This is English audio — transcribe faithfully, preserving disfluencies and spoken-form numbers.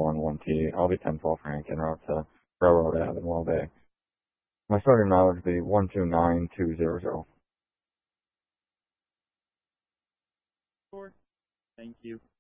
one one T. I'll be ten twelve Frank en route to Railroad Ave in Wall Bay. My starting mileage would be one two nine two zero zero. Thank you.